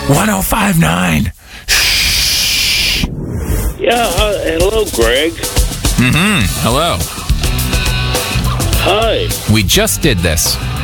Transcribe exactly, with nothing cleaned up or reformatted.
one oh five point nine. Yeah, uh, hello, Greg. Mm-hmm. Hello. Hi. We just did this.